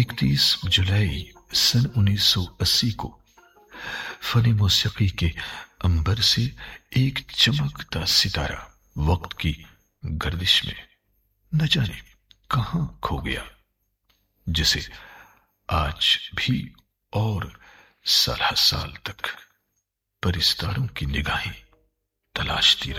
31 जुलाई सन 1980 को फनी मौसीकी के अंबर से एक चमकता सितारा वक्त की गर्दिश में न जाने कहां खो गया, जिसे आज भी और साल तक परिस्तारों की निगाहें तलाशती